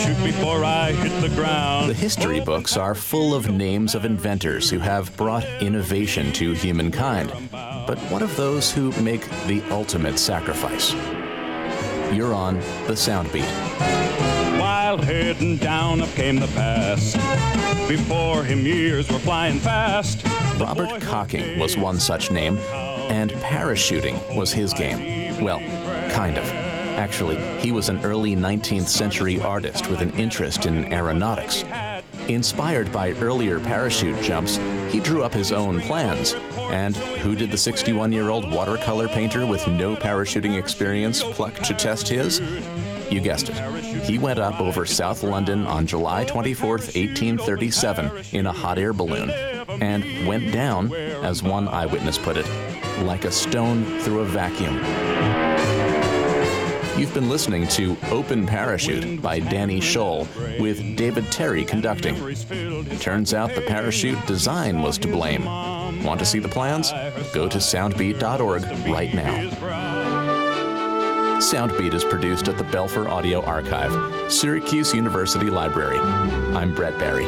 Before I hit the ground. The history books are full of names of inventors who have brought innovation to humankind. But what of those who make the ultimate sacrifice? You're on The Soundbeat. Wild heading down up came the pass. Before him years were flying fast. Robert Cocking was one such name, and parachuting was his game. Well, kind of. Actually, he was an early 19th century artist with an interest in aeronautics. Inspired by earlier parachute jumps, he drew up his own plans. And who did the 61-year-old watercolor painter with no parachuting experience pluck to test his? You guessed it. He went up over South London on July 24th, 1837 in a hot air balloon and went down, as one eyewitness put it, like a stone through a vacuum. You've been listening to Open Parachute by Danny Scholl with David Terry conducting. Turns out the parachute design was to blame. Want to see the plans? Go to soundbeat.org right now. Soundbeat is produced at the Belfer Audio Archive, Syracuse University Library. I'm Brett Barry.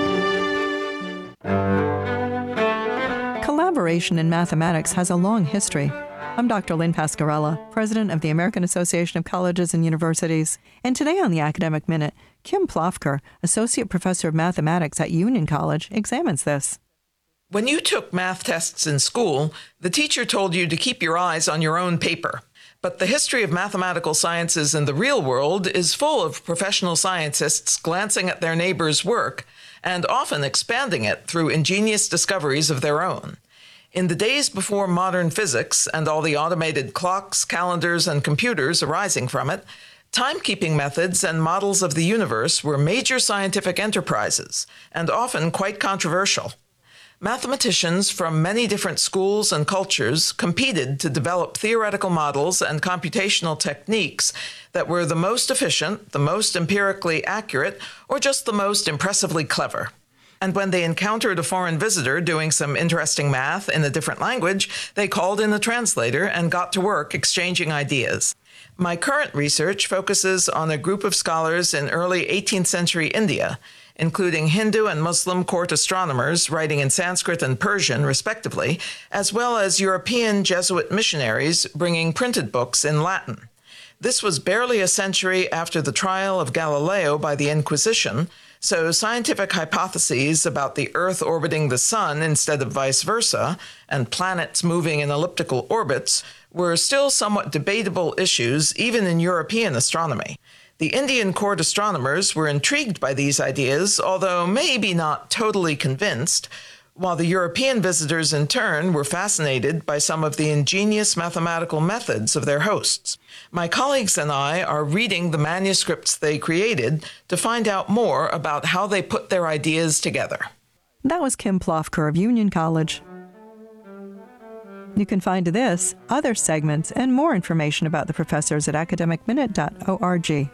Collaboration in mathematics has a long history. I'm Dr. Lynn Pascarella, president of the American Association of Colleges and Universities. And today on the Academic Minute, Kim Plofker, associate professor of mathematics at Union College, examines this. When you took math tests in school, the teacher told you to keep your eyes on your own paper. But the history of mathematical sciences in the real world is full of professional scientists glancing at their neighbors' work and often expanding it through ingenious discoveries of their own. In the days before modern physics and all the automated clocks, calendars, and computers arising from it, timekeeping methods and models of the universe were major scientific enterprises and often quite controversial. Mathematicians from many different schools and cultures competed to develop theoretical models and computational techniques that were the most efficient, the most empirically accurate, or just the most impressively clever. And when they encountered a foreign visitor doing some interesting math in a different language, they called in a translator and got to work exchanging ideas. My current research focuses on a group of scholars in early 18th century India, including Hindu and Muslim court astronomers writing in Sanskrit and Persian, respectively, as well as European Jesuit missionaries bringing printed books in Latin. This was barely a century after the trial of Galileo by the Inquisition, so scientific hypotheses about the Earth orbiting the Sun instead of vice versa, and planets moving in elliptical orbits, were still somewhat debatable issues even in European astronomy. The Indian court astronomers were intrigued by these ideas, although maybe not totally convinced, while the European visitors in turn were fascinated by some of the ingenious mathematical methods of their hosts. My colleagues and I are reading the manuscripts they created to find out more about how they put their ideas together. That was Kim Plofker of Union College. You can find this, other segments, and more information about the professors at academicminute.org.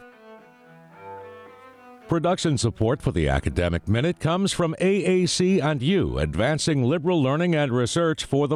Production support for the Academic Minute comes from AAC and you, advancing liberal learning and research for the